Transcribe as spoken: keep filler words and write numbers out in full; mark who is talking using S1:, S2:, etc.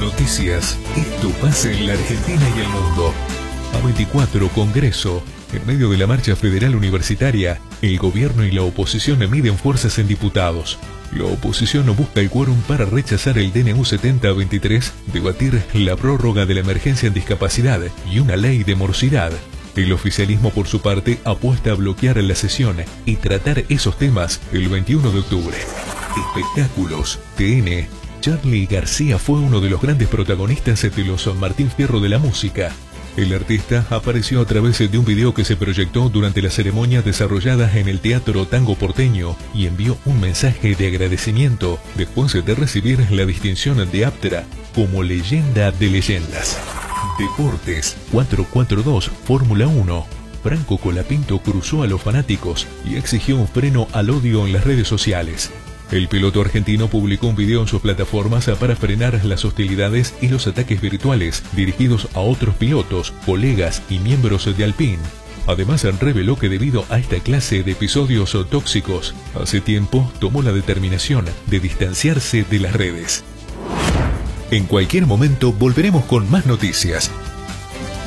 S1: Noticias. Esto pasa en la Argentina y el mundo. A veinticuatro, Congreso. En medio de la marcha federal universitaria, el gobierno y la oposición miden fuerzas en diputados. La oposición busca el quórum para rechazar el D N U setenta a veintitrés, debatir la prórroga de la emergencia en discapacidad y una ley de morosidad. El oficialismo, por su parte, apuesta a bloquear la sesión y tratar esos temas el veintiuno de octubre. Espectáculos. T N. Charly García fue uno de los grandes protagonistas de los Martín Fierro de la música. El artista apareció a través de un video que se proyectó durante la ceremonia desarrollada en el Teatro Tango Porteño y envió un mensaje de agradecimiento después de recibir la distinción de APTRA como leyenda de leyendas. Deportes. cuatro cuatro dos, Fórmula uno. Franco Colapinto cruzó a los fanáticos y exigió un freno al odio en las redes sociales. El piloto argentino publicó un video en sus plataformas para frenar las hostilidades y los ataques virtuales dirigidos a otros pilotos, colegas y miembros de Alpine. Además, reveló que debido a esta clase de episodios tóxicos, hace tiempo tomó la determinación de distanciarse de las redes. En cualquier momento volveremos con más noticias.